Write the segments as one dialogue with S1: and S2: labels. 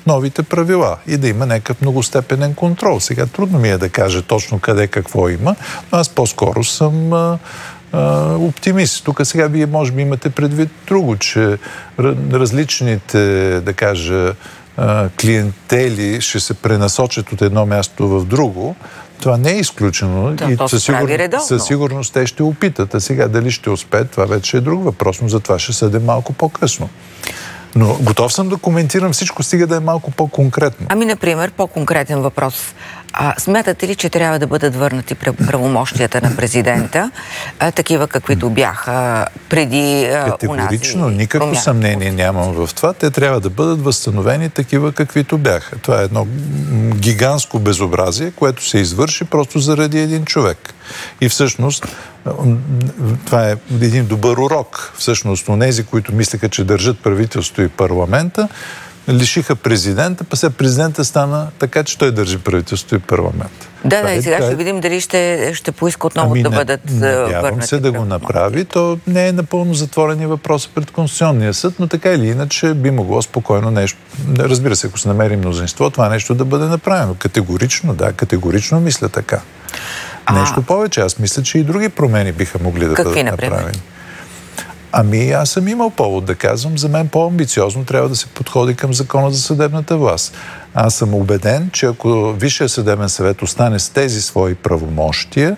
S1: новите правила и да има някакъв многостепенен контрол. Сега трудно ми е да кажа точно къде какво има, но аз по-скоро съм оптимист. Тук сега вие може би имате предвид друго, че различните, да кажа, клиентели ще се пренасочат от едно място в друго. Това не е изключено и със сигурност те ще опитат. А сега дали ще успеят, това вече е друг въпрос, но за това ще съдем малко по-късно. Но готов съм да коментирам всичко, стига да е малко по-конкретно.
S2: Ами, например, по-конкретен въпрос. Смятате ли, че трябва да бъдат върнати правомощията на президента, такива каквито бяха преди
S1: Категорично, никакво съмнение нямам в това. Те трябва да бъдат възстановени такива каквито бяха. Това е едно гигантско безобразие, което се извърши просто заради един човек. И всъщност това е един добър урок. Всъщност, онези, които мислеха, че държат правителство и парламента, лишиха президента, па сега президента стана така, че той държи правителство и парламент.
S2: Да, и сега ще видим дали ще поиска отново да бъдат върнати.
S1: Надявам се да го направи. То не е напълно затворени въпроси пред Конституционния съд, но така или иначе би могло спокойно нещо. Разбира се, ако се намери мнозинство, това нещо да бъде направено. Категорично, да, категорично мисля така. Нещо повече. Аз мисля, че и други промени биха могли да бъдат направени. Ами аз съм имал повод да казвам, за мен по-амбициозно трябва да се подходи към закона за съдебната власт. Аз съм убеден, че ако Висшия съдебен съвет остане с тези свои правомощия,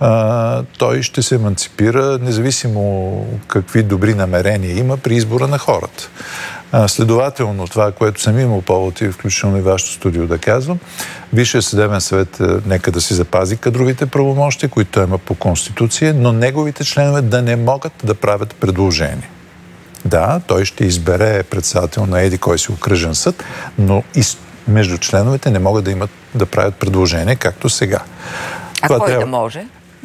S1: той ще се еманципира, независимо какви добри намерения има при избора на хората. Следователно, това, което съм имал повод и включително и вашето студио да казвам, Висшия съдебен съвет нека да си запази кадровите правомощия, които той има по Конституция, но неговите членове да не могат да правят предложения. Да, той ще избере председател на еди кой си окръжен съд, но и между членовете не могат да правят предложения, както сега.
S2: Кой да може?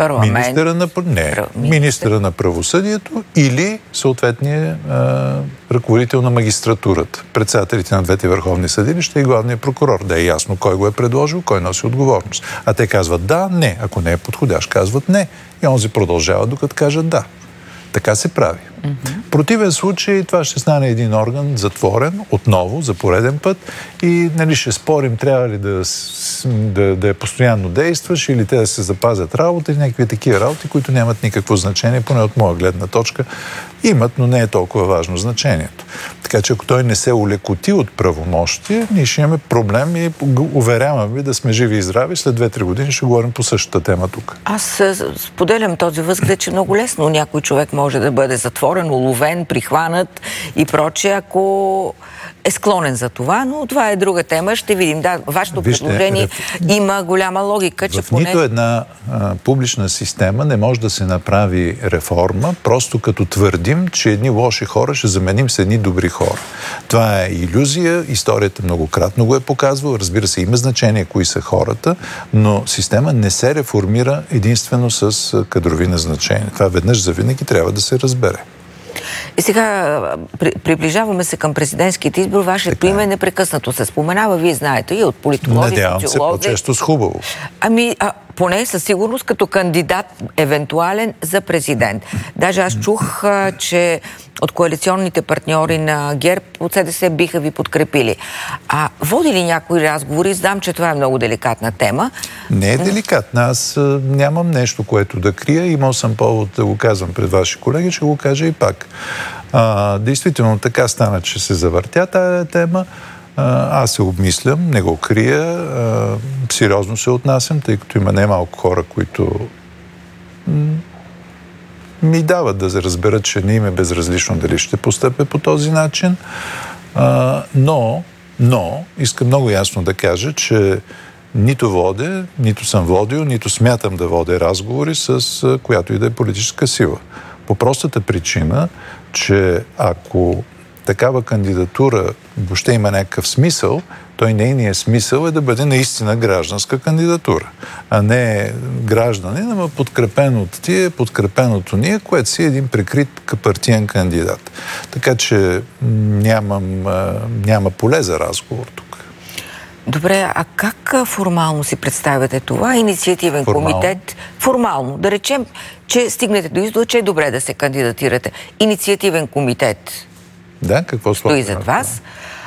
S1: Министъра на правосъдието или съответния ръководител на магистратурата, председателите на двете върховни съдилища и главния прокурор. Да е ясно кой го е предложил, кой носи отговорност. А те казват да, не. Ако не е подходящ, казват не. И онзи продължава, докато кажат да. Така се прави. В противен случай това ще стане един орган затворен, отново, за пореден път и ще спорим, трябва ли да е постоянно действаш или те да се запазят работа и някакви такива работи, които нямат никакво значение, поне от моя гледна точка. Имат, но не е толкова важно значението. Така че ако той не се улекоти от правомощия, ние ще имаме проблем и уверявам ви да сме живи и здрави. След 2-3 години ще говорим по същата тема тук.
S2: Аз споделям този възглед, че много лесно някой човек може да бъде затворен, уловен, прихванат и прочее, ако е склонен за това, но това е друга тема. Ще видим. Да, вашето предложение има голяма логика, че поне...
S1: нито една публична система не може да се направи реформа, просто като твърдим, че едни лоши хора ще заменим с едни добри хора. Това е илюзия, историята многократно го е показвала, разбира се, има значение кои са хората, но система не се реформира единствено с кадрови назначения. Това веднъж завинаги трябва да се разбере.
S2: И сега приближаваме се към президентските избори. Вашето име непрекъснато се споменава. Вие знаете и от политолози,
S1: надявам се по-често с хубаво.
S2: Ами, поне със сигурност като кандидат евентуален за президент. Даже аз чух, че от коалиционните партньори на ГЕРБ от СДС биха ви подкрепили. Води ли някои разговори? Знам, че това е много деликатна тема.
S1: Не е деликатна. Аз нямам нещо, което да крия. Имал съм повод да го казвам пред ваши колеги, ще го кажа и пак. Действително така стана, че се завъртя тая тема. Аз се обмислям, не го крия, сериозно се отнасям, тъй като има немалко хора, които ми дават да разберат, че не им е безразлично дали ще постъпя по този начин. Но искам много ясно да кажа, че нито водя, нито съм водил, нито смятам да водя разговори с която и да е политическа сила. По простата причина, че ако такава кандидатура въобще има някакъв смисъл, той нейният смисъл е да бъде наистина гражданска кандидатура, а не гражданин, ама подкрепен от тия, подкрепен от ние, което си е един прикрит партиен кандидат. Така че няма поле за разговор тук.
S2: Добре, а как формално си представяте това? Инициативен комитет? Формално. Да речем, че стигнете до извода, че е добре да се кандидатирате. Инициативен комитет
S1: какво
S2: стои зад вас.